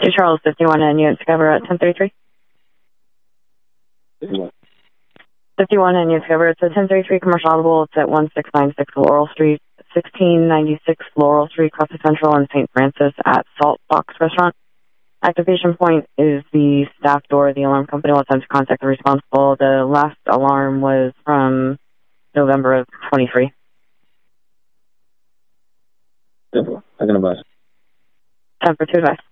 To Charles 51 and unit Discover at 1033. 51 and unit Discover. It's at 1033 Commercial Audible. It's at 1696 Laurel Street, 1696 Laurel Street, Coffee Central, and St. Francis at Salt Box Restaurant. Activation point is the staff door. The alarm company will attempt to contact the responsible. The last alarm was from November of 23. I can advise. 10 for 2 advice.